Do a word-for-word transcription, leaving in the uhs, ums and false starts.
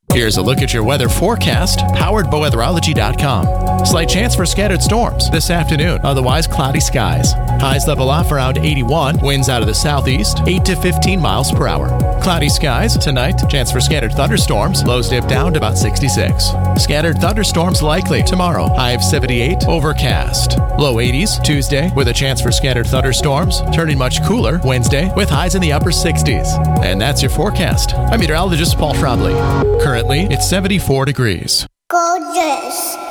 Here's a look at your weather forecast, powered by weatherology dot com. Slight chance for scattered storms this afternoon, otherwise cloudy skies. Highs level off around eighty-one, winds out of the southeast, eight to fifteen miles per hour. Cloudy skies tonight, chance for scattered thunderstorms, lows dip down to about sixty-six. Scattered thunderstorms likely tomorrow, high of seventy-eight, overcast. Low eighties Tuesday, with a chance for scattered thunderstorms, turning much cooler Wednesday with highs in the upper sixties. And that's your forecast. I'm meteorologist Paul Frobley. Currently, it's seventy-four degrees. Gorgeous.